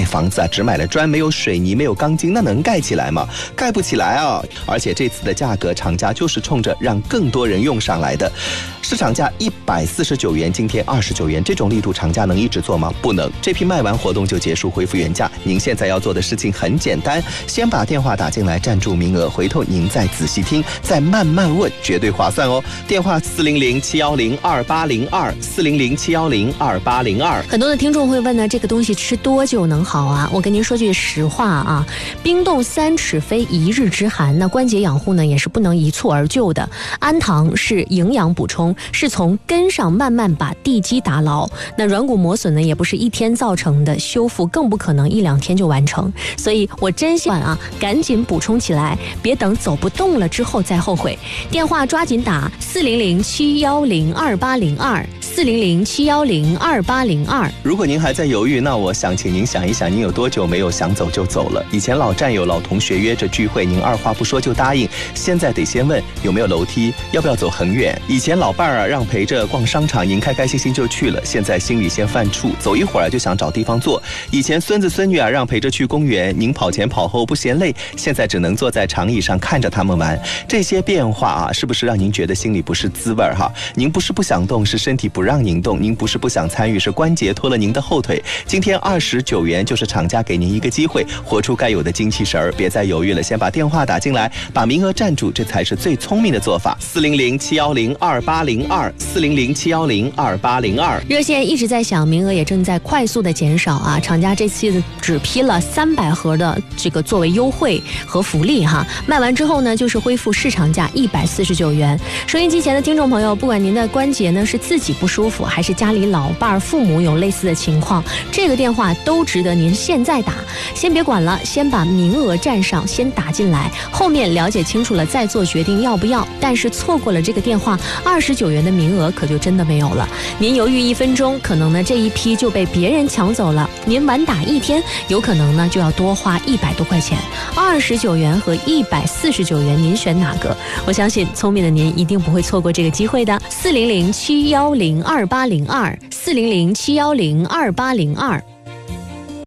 房子啊，只买了砖，没有水泥，没有钢筋，那能盖起来吗？盖不起来啊！而且这次的价格，厂家就是冲着让更多人用上来的。市场价149元，今天29元，这种力度厂家能一直做吗？不能。这批卖完活动就结束，恢复原价。您现在要做的事情很简单，先把电话打进来，占住名额，回头您再仔细听，再慢慢问，绝对划算哦。电话400-710-2802，400-710-2802。 很多的听众会问呢，这个东西吃多久能好啊？我跟您说句实话啊，冰冻3尺非一日之寒，那关节养护呢也是不能一蹴而就的。氨糖是营养补充，是从根上慢慢把地基打牢。那软骨磨损呢也不是一天造成的，修复更不可能1-2天就完成。所以我真希望啊，赶紧补充起来，别等走不动了之后再后悔。电话抓紧打400-710-2802，400-710-2802。 如果您还在犹豫，那我想请您想一想，您有多久没有想走就走了？以前老战友、老同学约着聚会，您二话不说就答应，现在得先问有没有楼梯，要不要走很远。以前老伴儿啊让陪着逛商场，您开开心心就去了，现在心里先犯怵，走一会儿就想找地方坐。以前孙子孙女啊让陪着去公园，您跑前跑后不嫌累，现在只能坐在长椅上看着他们玩。这些变化啊，是不是让您觉得心里不是滋味哈？您不是不想动，是身体不让您动；您不是不想参与，是关节拖了您的后腿。今天29元就是厂家给您一个机会，活出该有的精气神儿，别再犹豫了，先把电话打进来，把名额占住，这才是最聪明的做法。400-710-2802，400-710-2802。 热线一直在响，名额也正在快速的减少啊！厂家这次只批了300盒的这个作为优惠和福利哈，卖完之后呢，就是恢复市场价149元。收音机前的听众朋友，不管您的关节呢是自己不舒服，还是家里老伴父母有类似的情况，这个电话都值得您现在打。先别管了，先把名额占上，先打进来，后面了解清楚了再做决定要不要。但是错过了这个电话，29元的名额可就真的没有了。您犹豫1分钟，可能呢这一批就被别人抢走了；您晚打1天，有可能呢就要多花100多块钱。29元和149元，您选哪个？我相信聪明的您一定不会错过这个机会的。400-710-2802，400-710-2802。